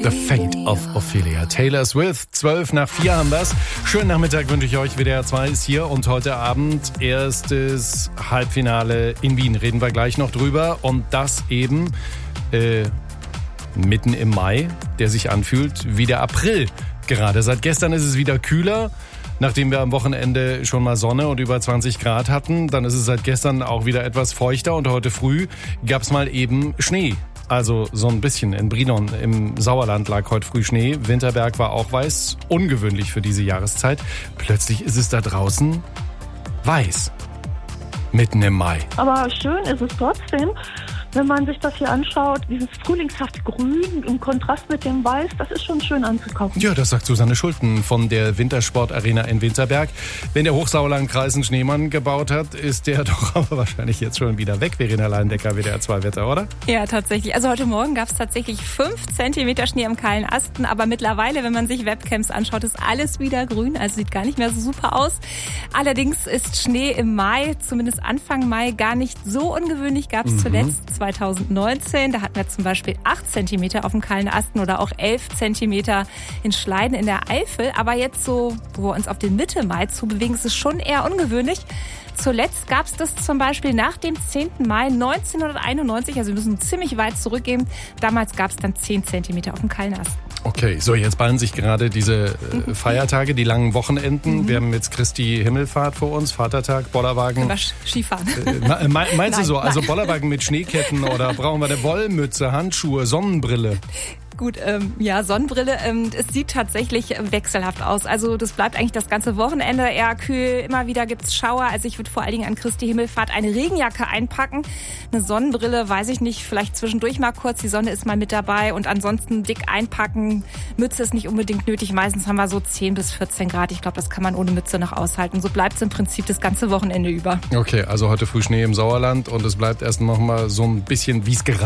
The Fate of Ophelia. Taylor Swift, 4:12 haben wir's. Schönen Nachmittag wünsche ich euch. WDR 2 ist hier und heute Abend erstes Halbfinale in Wien. Reden wir gleich noch drüber. Und das eben mitten im Mai, der sich anfühlt wie der April. Gerade seit gestern ist es wieder kühler. Nachdem wir am Wochenende schon mal Sonne und über 20 Grad hatten, dann ist es seit gestern auch wieder etwas feuchter und heute früh gab es mal eben Schnee. Also so ein bisschen in Brilon im Sauerland lag heute früh Schnee. Winterberg war auch weiß, ungewöhnlich für diese Jahreszeit. Plötzlich ist es da draußen weiß, mitten im Mai. Aber schön ist es trotzdem, wenn man sich das hier anschaut, dieses frühlingshafte Grün im Kontrast mit dem Weiß, das ist schon schön anzugucken. Ja, das sagt Susanne Schulten von der Wintersportarena in Winterberg. Wenn der Hochsauerlandkreis einen Schneemann gebaut hat, ist der doch aber wahrscheinlich jetzt schon wieder weg, Verena Leindecker, WDR 2 Wetter, oder? Ja, tatsächlich. Also heute Morgen gab es tatsächlich 5 Zentimeter Schnee am kahlen Asten, aber mittlerweile, wenn man sich Webcams anschaut, ist alles wieder grün, also sieht gar nicht mehr so super aus. Allerdings ist Schnee im Mai, zumindest Anfang Mai, gar nicht so ungewöhnlich, gab es zuletzt 2019. Da hatten wir zum Beispiel 8 Zentimeter auf dem kahlen Asten oder auch 11 Zentimeter in Schleiden in der Eifel. Aber jetzt so, wo wir uns auf den Mitte Mai zubewegen, ist es schon eher ungewöhnlich. Zuletzt gab es das zum Beispiel nach dem 10. Mai 1991, also wir müssen ziemlich weit zurückgehen. Damals gab es dann 10 Zentimeter auf dem kahlen Asten. Okay, so jetzt ballen sich gerade diese Feiertage, die langen Wochenenden. Wir haben jetzt Christi Himmelfahrt vor uns, Vatertag, Bollerwagen. Skifahren. Meinst du so? Also Bollerwagen mit Schneeketten oder brauchen wir eine Wollmütze, Handschuhe, Sonnenbrille? Gut, ja, Sonnenbrille. Es sieht tatsächlich wechselhaft aus. Also das bleibt eigentlich das ganze Wochenende eher kühl. Immer wieder gibt's Schauer. Also ich würde vor allen Dingen an Christi Himmelfahrt eine Regenjacke einpacken. Eine Sonnenbrille, weiß ich nicht, vielleicht zwischendurch mal kurz. Die Sonne ist mal mit dabei und ansonsten dick einpacken. Mütze ist nicht unbedingt nötig. Meistens haben wir so 10 bis 14 Grad. Ich glaube, das kann man ohne Mütze noch aushalten. So bleibt es im Prinzip das ganze Wochenende über. Okay, also heute früh Schnee im Sauerland und es bleibt erst noch mal so ein bisschen, wie es gerade